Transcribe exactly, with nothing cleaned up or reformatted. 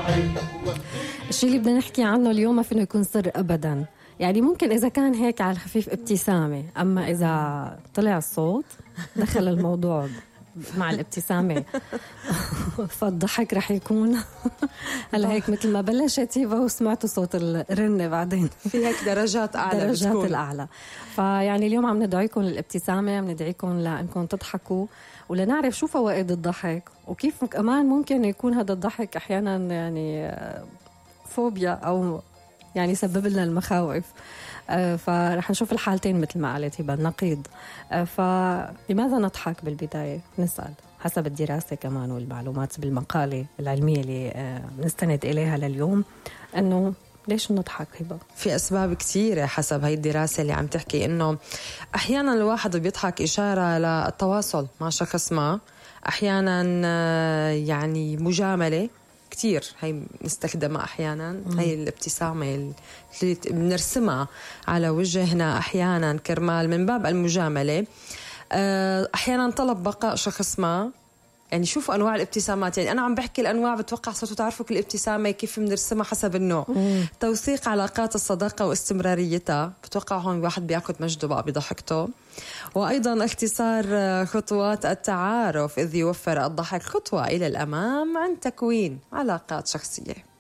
الشيء اللي بدنا نحكي عنه اليوم ما فينا يكون سر أبدا. يعني ممكن إذا كان هيك على الخفيف ابتسامة، أما إذا طلع الصوت دخل الموضوع مع الابتسامة فالضحك رح يكون هلا هيك مثل ما بلشت هيبة وسمعتوا صوت الرنة بعدين في هيك درجات أعلى درجات بتكون. الأعلى. فيعني اليوم عم ندعيكم للابتسامة، عم ندعيكم لأنكم تضحكوا ولنعرف شو فوائد الضحك وكيف كمان ممكن يكون هذا الضحك أحيانا يعني فوبيا أو يعني يسبب لنا المخاوف. فرح نشوف الحالتين مثل ما قالت هبة، النقيض. فلماذا نضحك بالبداية؟ نسأل حسب الدراسة كمان والمعلومات بالمقالة العلمية اللي نستند إليها لليوم، أنه ليش نضحك هبة؟ في أسباب كثيرة حسب هاي الدراسة اللي عم تحكي إنه أحيانا الواحد بيضحك إشارة للتواصل مع شخص ما، أحيانا يعني مجاملة كتير هي نستخدمها أحيانا. مم. هي الابتسامة اللي بنرسمها على وجهنا أحيانا كرمال من باب المجاملة. أحيانا طلب بقاء شخص ما. يعني شوفوا أنواع الابتسامات، يعني أنا عم بحكي الأنواع بتوقع صرتوا تعرفوا كل ابتسامة كيف بنرسمها حسب النوع. مم. توثيق علاقات الصداقة واستمراريتها، بتوقع هون واحد بياخد مجده بقى بضحكته. وأيضا اختصار خطوات التعارف إذ يوفر الضحك خطوة إلى الأمام عن تكوين علاقات شخصية.